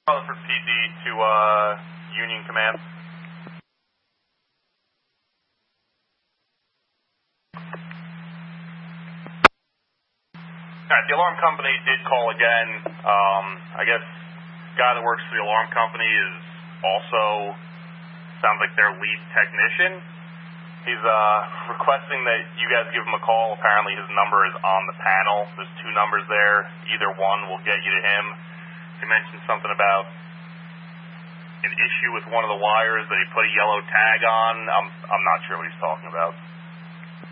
Rutherford PD to Union Command. Alright, the alarm company did call again. I guess the guy that works for the alarm company is also, sounds like their lead technician. He's requesting that you guys give him a call. Apparently his number is on the panel. There's two numbers there. Either one will get you to him. He mentioned something about an issue with one of the wires that he put a yellow tag on. I'm not sure what he's talking about.